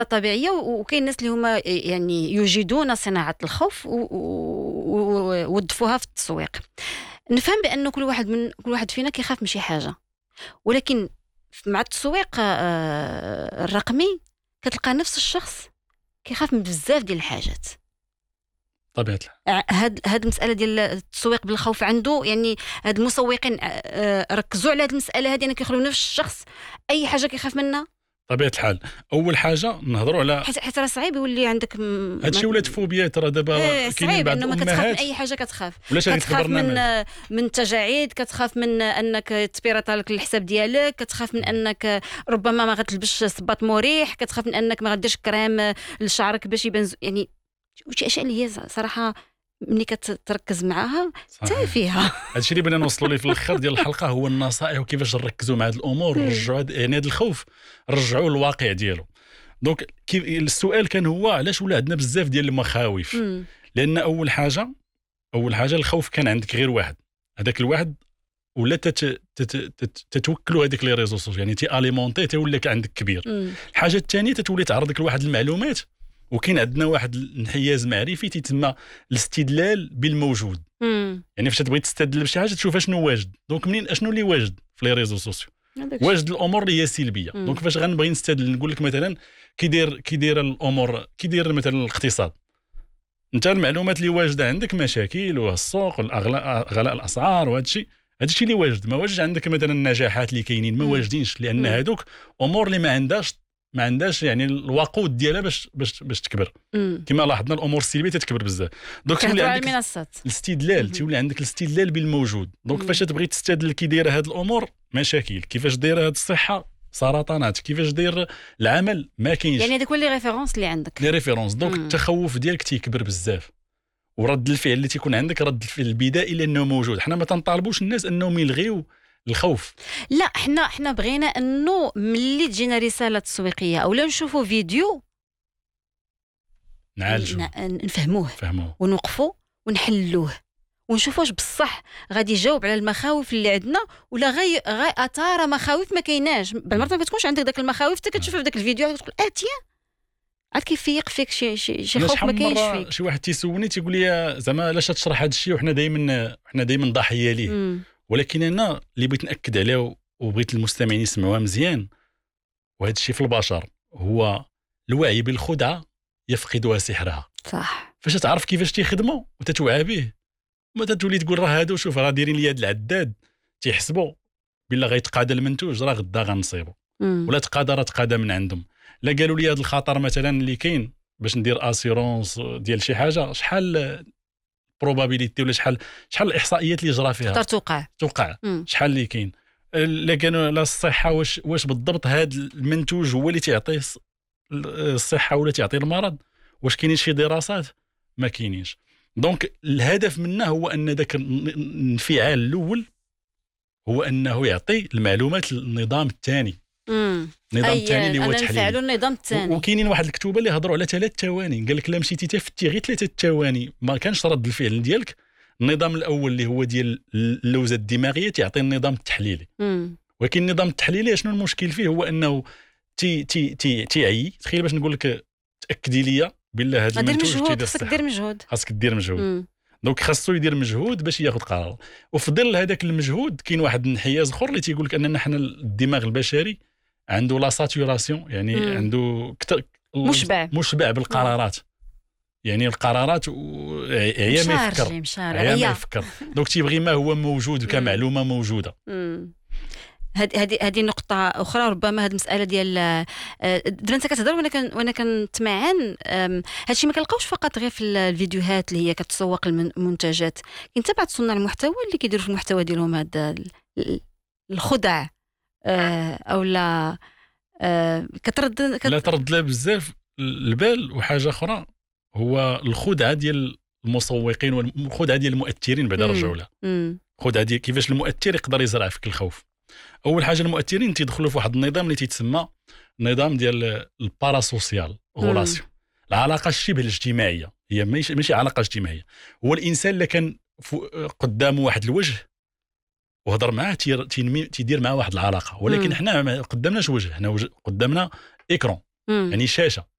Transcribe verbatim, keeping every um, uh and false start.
طبيعية، وكاين الناس اللي هما يعني يجيدون صناعة الخوف ووظفوها في التسويق. نفهم بأنه كل واحد من كل واحد فينا كيخاف من شي حاجة، ولكن مع التسويق آه، الرقمي كتلقى نفس الشخص كيخاف من بزاف ديال الحاجات. طبيعة الحال هاد هاد المسألة ديال التسويق بالخوف عنده، يعني هاد المسوقين آه، ركزوا على هاد المسألة هادي، أنا كيخليو نفس الشخص أي حاجة كيخاف منها. طبيعة الحال أول حاجة نهضروا على حيت حيت راه صعيب يولي عندك م... هادشي ولات فوبيا. ترى دابا إيه كاينين صعيب بعض انه ما كتخاف من الأمهات اي حاجه، كتخاف ولا شاركت كتخاف من البرنامج من التجاعيد، كتخاف من انك تبيرطا لك الحساب ديالك، كتخاف من انك ربما ما غتلبسش صباط مريح، كتخاف من انك ما غديرش كريم لشعرك باش يبان ز- يعني شي اشياء اللي هي صراحه ملي كتركز معاها تافهه. هادشي اللي بغينا نوصلوا ليه في الاخر ديال الحلقه هو النصائح وكيفاش نركزوا مع هاد الامور ونرجعوا هاد- يعني هذا الخوف نرجعوا للواقع ديالو. دونك كيف السؤال كان هو علاش ولا عندنا بزاف ديال المخاوف؟ مم. لان اول حاجه اول حاجه الخوف كان عندك غير واحد، هذاك الواحد ولا تت... تت... تت... تتوكلوا هذيك لي ريزو سوسيال، يعني تي اليمونتي تولي عندك كبير. مم. الحاجه الثانيه تتولي تعرضك لواحد المعلومات، وكاين عندنا واحد الانحياز معرفي تيتسمى الاستدلال بالموجود. مم. يعني فاش تبغي تستدل بشي حاجه تشوف شنو واجد، دونك منين اشنو اللي واجد في لي ريزو سوسيو؟ هذاك واجد الامور اللي هي سلبيه. مم. دونك فاش غنبغي نستدل نقول لك مثلا كيدير كيدير الامور كيدير مثلا الاقتصاد، انت المعلومات اللي واجده عندك مشاكل والسوق والاغلاء غلاء الاسعار وهذا الشيء، هذا الشيء اللي واجد. ما واجدش عندك مثلا النجاحات اللي كاينين ما مم. واجدينش، لان مم. هذوك امور اللي ما عندهاش ما عندهاش يعني الوقود ديالها باش باش باش تكبر. مم. كما لاحظنا الامور السلبيه تتكبر بزاف. دونك تولي كنهضروا على عندك المنصات. الاستدلال، مم. تولي عندك الاستدلال بالموجود. دونك مم. فاش تبغي تستدل كي دايره هاد الامور مشاكل، كيفاش دايره هاد الصحه سرطانات، كيفاش داير العمل ما كاينش يعني هذاك هو لي ريفيرونس اللي عندك. لي ريفيرونس. دونك مم. التخوف ديالك تيكبر بزاف، ورد الفعل اللي تيكون عندك رد الفعل البدائي لانه موجود. حنا ما تنطالبوش الناس انهم يلغيو الخوف، لا حنا حنا بغينا انه ملي تجينا رساله تسويقيه او لا نشوفوا فيديو نعالجوا ن- نفهموه فهموا. ونوقفوا ونحلوه ونشوفوش بصح غادي يجاوب على المخاوف اللي عندنا ولا غي غي اثار مخاوف ما كايناش. بالمرات ما كتكونش عندك داك المخاوف حتى كتشوف في داك الفيديو تقول اتيا عاد كيفيق فيك شي شي, شي أنا خوف ما شحال كاينش مرة فيك. شي واحد تيسولني تيقول لي زعما علاش تشرح هذا الشيء وحنا دائما حنا دائما ضحيه ليه. مم. ولكن انا اللي بغيت ناكد عليه وبغيت المستمعين يسمعوها مزيان، وهذا الشيء في البشر هو الوعي بالخدعه يفقدها سحرها. صح. فاش تعرف كيفاش تيخدموا وتتوعى به، ما تتولي تقول راه هادو شوف راه دايرين لي هاد العداد تيحسبوا بلا غيتقادى المنتوج راه غدا غنصيبوا، مم. ولا تقادى راه تقادى من عندهم. لا قالوا لي هاد الخطر مثلا اللي كاين باش ندير اسيرونس ديال شي حاجه، شحال بروبابيليتي ولا شحال شحال الاحصائيات اللي جرى فيها تقدر توقع. توقع مم. شحال اللي كاين. لا كانوا لا الصحه واش واش بالضبط هاد المنتوج هو اللي تعطيه الصحه ولا تعطي المرض، واش كاينين شي دراسات؟ ما كاينينش. دونك الهدف منه هو ان ذاك الانفعال الاول هو انه يعطي المعلومات للنظام الثاني. امم النظام الثاني اللي هو انا التحليل. نفعلوا النظام الثاني. وكاينين واحد الكتوبه اللي هضروا على ثلاث ثواني، قال لك لا مشيتي تفتي غير ثلاثه ثواني ما كانش رد الفعل ديالك. النظام الاول اللي هو ديال اللوزه الدماغيه تعطي النظام التحليلي. امم ولكن النظام التحليلي شنو المشكل فيه؟ هو انه تي تي تي تيعي. تخيل باش نقول لك تاكدي لي بالله هذا دير المنتوج مجهود، تيدير خصك الصحه، دير مجهود. خاصك دير مجهود. مم. دونك خاصو يدير مجهود باش ياخذ قرار. وفي ظل هذاك المجهود كاين واحد الانحياز اخر اللي تيقول لك اننا حنا الدماغ البشري عنده لا ساتوراسيون، يعني مم. عنده كتر مشبع مشبع بالقرارات. يعني القرارات و- عيا ما يفكر مشارجي مشارجي عيا ما عيا. يفكر. دونك تيبغي ما هو موجود كمعلومه موجوده. مم. هذه هذه هذه نقطة أخرى. ربما هذه المسألة ديال آه، دابا أنت كتهضر وأنا كن وأنا كنتمعن. هادشي ما كنلقاوش فقط غير في الفيديوهات اللي هي كتسوق المنتجات، كاين حتى بعض صناع المحتوى اللي كيديروا في المحتوى ديالهم هذا الخدع آه، أو لا آه، كترد كت... لا ترد لا بزاف البال. وحاجه اخرى هو الخدعه ديال المسوقين والخدعه ديال المؤثرين بعد رجعوا لها. مم. خدعه ديال كيفاش المؤثر يقدر يزرع فيك الخوف. اول حاجه المؤثرين تيدخلوا في واحد النظام اللي تيتسمى النظام ديال الباراسوسيال غولاسيون، العلاقه الشبه الاجتماعيه. هي ماشي ماشي علاقه اجتماعيه. هو الانسان اللي كان قدامه واحد الوجه وهضر معاه تير- تينمي تيدير معاه واحد العلاقه، ولكن مم. حنا ما قدامناش وجه، حنا وجه قدامنا ايكرون مم. يعني شاشه.